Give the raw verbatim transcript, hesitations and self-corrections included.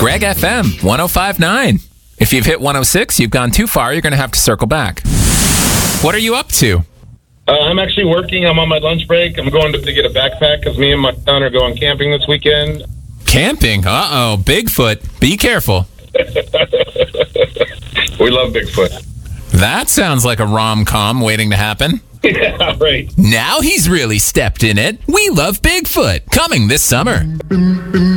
Greg F M, one oh five point nine. If you've hit one oh six, you've gone too far. You're going to have to circle back. What are you up to? Uh, I'm actually working. I'm on my lunch break. I'm going to, to get a backpack because me and my son are going camping this weekend. Camping? Uh-oh, Bigfoot. Be careful. We love Bigfoot. That sounds like a rom-com waiting to happen. Yeah, right. Now he's really stepped in it. We Love Bigfoot, coming this summer.